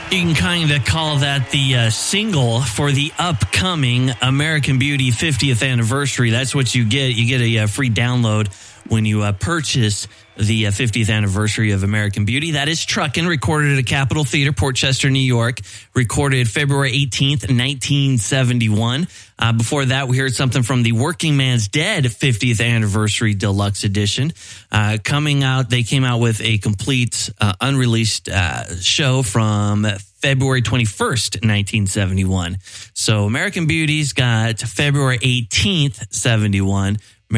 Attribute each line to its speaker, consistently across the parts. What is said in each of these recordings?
Speaker 1: You can kind of call that the single for the upcoming American Beauty 50th anniversary. That's what you get. You get a free download when you purchase the 50th anniversary of American Beauty. That is Truckin', recorded at a Capitol Theater, Port Chester, New York, recorded February 18th, 1971. Before that, we heard something from the Working Man's Dead 50th Anniversary Deluxe Edition. Coming out, they came out with a complete unreleased show from February 21st, 1971. So American Beauty's got February 18th, 71.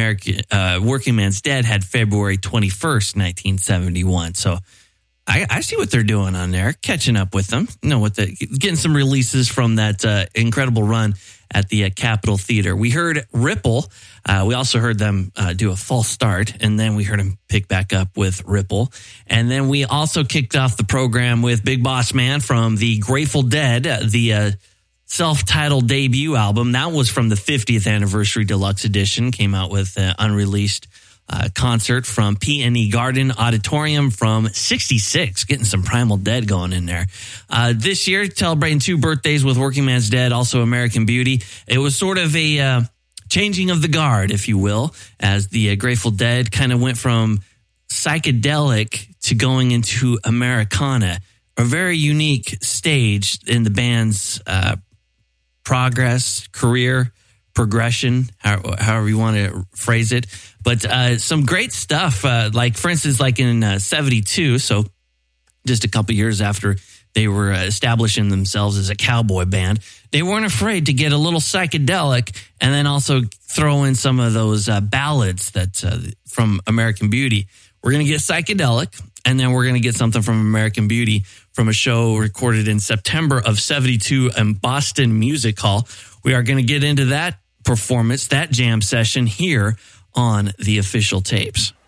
Speaker 1: Working Man's Dead had February 21st, 1971. So I see what they're doing on there, catching up with them. You know, getting some releases from that incredible run at the Capitol Theater. We heard Ripple. We also heard them do a false start, and then we heard them pick back up with Ripple. And then we also kicked off the program with Big Boss Man from the Grateful Dead, the self-titled debut album. That was from the 50th Anniversary Deluxe Edition. Came out with an unreleased concert from P&E Garden Auditorium from 66. Getting some Primal Dead going in there. This year, celebrating 2 birthdays with Working Man's Dead, also American Beauty. It was sort of a changing of the guard, if you will, as the Grateful Dead kind of went from psychedelic to going into Americana. A very unique stage in the band's progress, career, progression, however you want to phrase it. But some great stuff, like, for instance, like in 72, so just a couple years after they were establishing themselves as a cowboy band, they weren't afraid to get a little psychedelic and then also throw in some of those ballads that from American Beauty. We're going to get psychedelic, and then we're going to get something from American Beauty from a show recorded in September of 72 in Boston Music Hall. We are going to get into that performance, that jam session here on the Official Tapes.